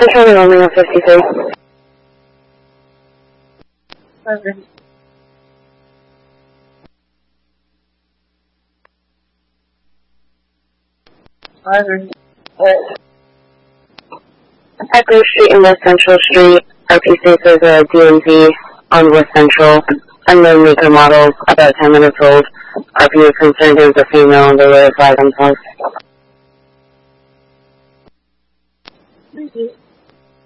Controlling only on 53. Over. Over. At Grove Street and West Central Street, RP states there's a DMV on West Central, unknown maker model, about 10 minutes old. RP is concerned it was a female and they would have themselves.